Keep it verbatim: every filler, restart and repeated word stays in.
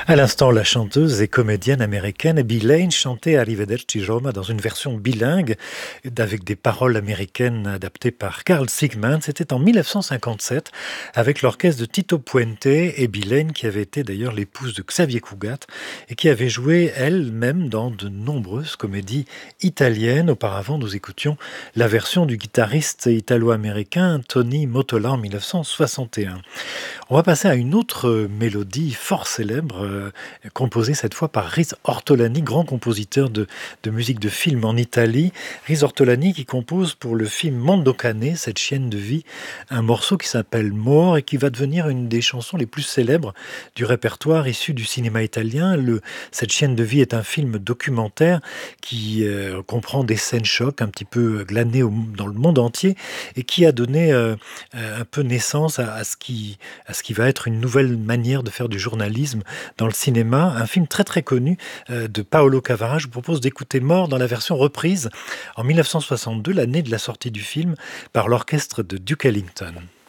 À l'instant, la chanteuse et comédienne américaine Abby Lane chantait Arrivederci Roma dans une version bilingue avec des paroles américaines adaptées par Carl Sigman. C'était en mille neuf cent cinquante-sept avec l'orchestre de Tito Puente. Abby Lane qui avait été d'ailleurs l'épouse de Xavier Cugat et qui avait joué elle-même dans de nombreuses comédies italiennes. Auparavant, nous écoutions la version du guitariste italo-américain Tony Mottola en mille neuf cent soixante et un. On va passer à une autre euh, mélodie fort célèbre, euh, composée cette fois par Riz Ortolani, grand compositeur de, de musique de film en Italie. Riz Ortolani qui compose pour le film Mondo Cane, cette chienne de vie, un morceau qui s'appelle Mort et qui va devenir une des chansons les plus célèbres du répertoire issu du cinéma italien. Le, cette chienne de vie est un film documentaire qui euh, comprend des scènes chocs un petit peu glanées au- dans le monde entier et qui a donné euh, euh, un peu naissance à, à ce qui à ce qui va être une nouvelle manière de faire du journalisme dans le cinéma. Un film très très connu euh, de Paolo Cavara. Je vous propose d'écouter Mort dans la version reprise en mille neuf cent soixante-deux, l'année de la sortie du film, par l'orchestre de Duke Ellington.